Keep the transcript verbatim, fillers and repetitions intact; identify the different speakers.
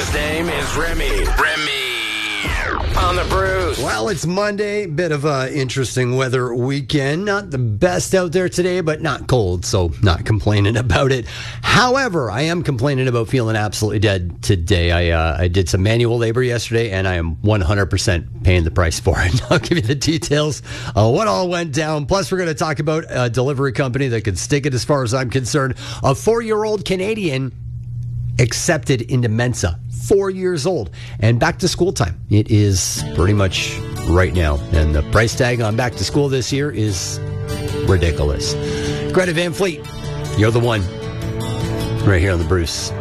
Speaker 1: His name is Remy. Remy. On the Bruce.
Speaker 2: Well, it's Monday. Bit of a interesting weather weekend. Not the best out there today, but not cold, so not complaining about it. However, I am complaining about feeling absolutely dead today. I uh, I did some manual labor yesterday, and I am one hundred percent paying the price for it. I'll give you the details of what all went down. Plus, we're going to talk about a delivery company that could stick it as far as I'm concerned. A four-year-old Canadian accepted into Mensa. Four years old. And back to school time. It is pretty much right now. And the price tag on back to school this year is ridiculous. Greta Van Fleet, you're the one. Right here on the Bruce.